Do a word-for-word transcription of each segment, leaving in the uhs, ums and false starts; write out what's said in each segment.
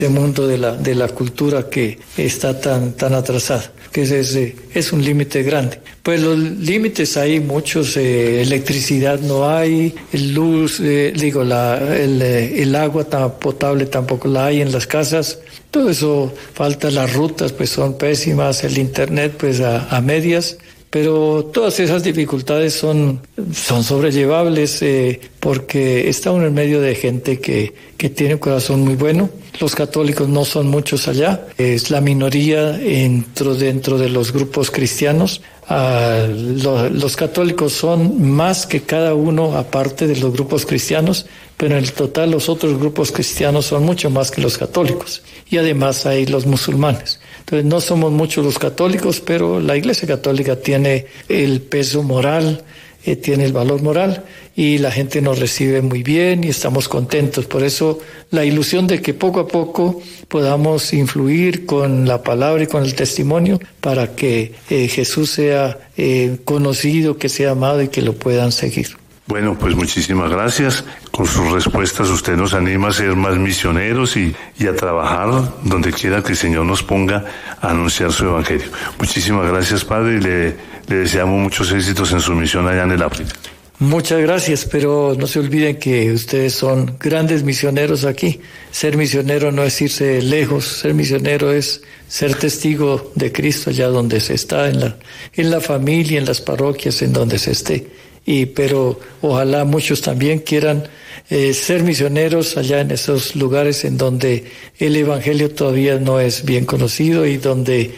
del mundo de la, de la cultura que está tan, tan atrasada, que es, es, es un límite grande. Pues los límites hay muchos, eh, electricidad no hay, luz, eh, digo, la, el, el agua tan potable tampoco la hay en las casas, todo eso falta, las rutas pues son pésimas, el internet pues a, a medias. Pero todas esas dificultades son, son sobrellevables eh, porque está uno en medio de gente que, que tiene un corazón muy bueno. Los católicos no son muchos allá, es la minoría dentro, dentro de los grupos cristianos. Uh, lo, los católicos son más que cada uno aparte de los grupos cristianos, pero en el total los otros grupos cristianos son mucho más que los católicos. Y además hay los musulmanes. Entonces no somos muchos los católicos, pero la Iglesia Católica tiene el peso moral, eh, tiene el valor moral y la gente nos recibe muy bien y estamos contentos. Por eso la ilusión de que poco a poco podamos influir con la palabra y con el testimonio para que eh, Jesús sea eh, conocido, que sea amado y que lo puedan seguir. Bueno, pues muchísimas gracias. Con sus respuestas usted nos anima a ser más misioneros y, y a trabajar donde quiera que el Señor nos ponga a anunciar su evangelio. Muchísimas gracias, Padre, y le, le deseamos muchos éxitos en su misión allá en el África. Muchas gracias, pero no se olviden que ustedes son grandes misioneros aquí. Ser misionero no es irse lejos, ser misionero es ser testigo de Cristo allá donde se está, en la, en la familia, en las parroquias, en donde se esté. Y pero ojalá muchos también quieran eh, ser misioneros allá en esos lugares en donde el evangelio todavía no es bien conocido y donde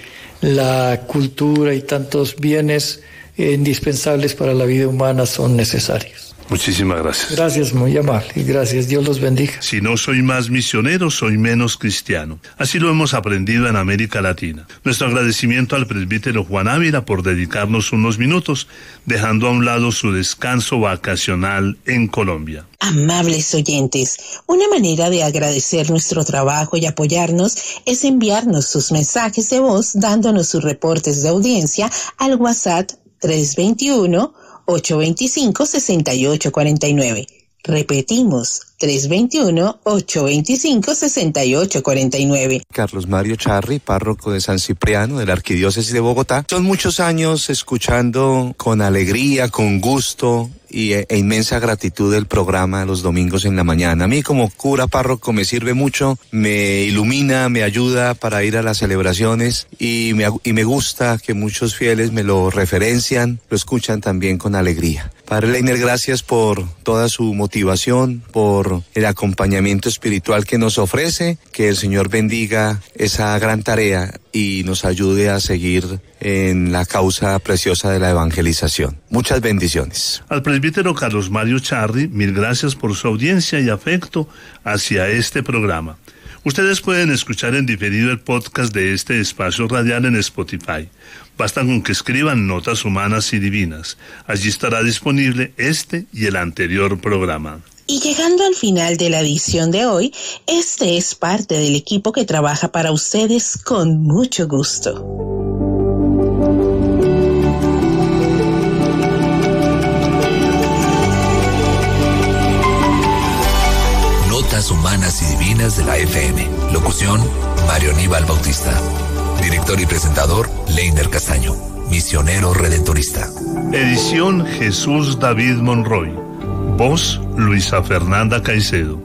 la cultura y tantos bienes eh, indispensables para la vida humana son necesarios. Muchísimas gracias. Gracias, muy amable. Y gracias, Dios los bendiga. Si no soy más misionero, soy menos cristiano. Así lo hemos aprendido en América Latina. Nuestro agradecimiento al presbítero Juan Ávila por dedicarnos unos minutos, dejando a un lado su descanso vacacional en Colombia. Amables oyentes, una manera de agradecer nuestro trabajo y apoyarnos es enviarnos sus mensajes de voz dándonos sus reportes de audiencia al WhatsApp tres dos uno, ocho dos cinco, seis ocho cuatro nueve. Repetimos, tres dos uno, ocho dos cinco, seis ocho cuatro nueve. Carlos Mario Charri, párroco de San Cipriano, de la Arquidiócesis de Bogotá. Son muchos años escuchando con alegría, con gusto y e, e inmensa gratitud el programa los domingos en la mañana. A mí como cura párroco me sirve mucho, me ilumina, me ayuda para ir a las celebraciones y me, y me gusta que muchos fieles me lo referencian, lo escuchan también con alegría. Padre Leiner, gracias por toda su motivación, por el acompañamiento espiritual que nos ofrece, que el Señor bendiga esa gran tarea y nos ayude a seguir en la causa preciosa de la evangelización. Muchas bendiciones. Al presbítero Carlos Mario Charri, mil gracias por su audiencia y afecto hacia este programa. Ustedes pueden escuchar en diferido el podcast de este espacio radial en Spotify. Basta con que escriban Notas Humanas y Divinas. Allí estará disponible este y el anterior programa. Y llegando al final de la edición de hoy, este es parte del equipo que trabaja para ustedes con mucho gusto. Notas Humanas y Divinas de la F M. Locución, Mario Aníbal Bautista. Director y presentador, Leiner Castaño. Misionero redentorista. Edición Jesús David Monroy. Voz, Luisa Fernanda Caicedo.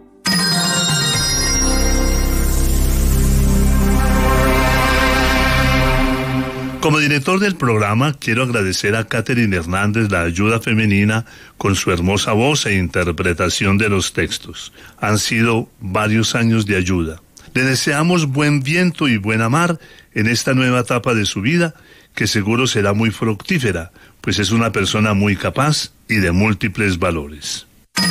Como director del programa, quiero agradecer a Catherine Hernández la ayuda femenina con su hermosa voz e interpretación de los textos. Han sido varios años de ayuda. Le deseamos buen viento y buena mar en esta nueva etapa de su vida, que seguro será muy fructífera, pues es una persona muy capaz y de múltiples valores.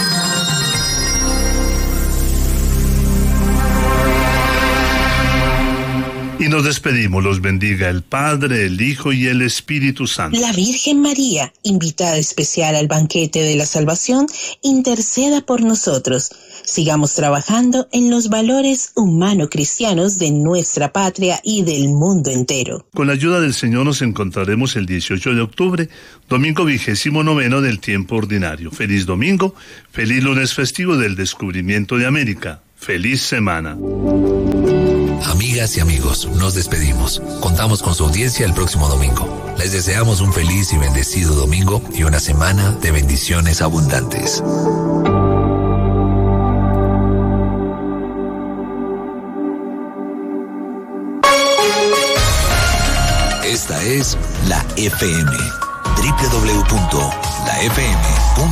Y nos despedimos, los bendiga el Padre, el Hijo y el Espíritu Santo. La Virgen María, invitada especial al banquete de la salvación, interceda por nosotros. Sigamos trabajando en los valores humano-cristianos de nuestra patria y del mundo entero. Con la ayuda del Señor nos encontraremos el dieciocho de octubre, domingo vigésimo noveno del tiempo ordinario. Feliz domingo, feliz lunes festivo del descubrimiento de América. Feliz semana. Amigas y amigos, nos despedimos. Contamos con su audiencia el próximo domingo. Les deseamos un feliz y bendecido domingo y una semana de bendiciones abundantes. Esta es la F M. doble u doble u doble u punto la f m punto